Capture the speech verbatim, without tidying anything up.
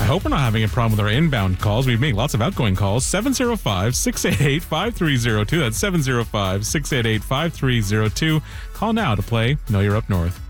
hope we're not having a problem with our inbound calls. We make lots of outgoing calls. seven oh five, six eight eight, five three oh two. That's seven oh five, six eight eight, five three oh two. Call now to play Know You're Up North.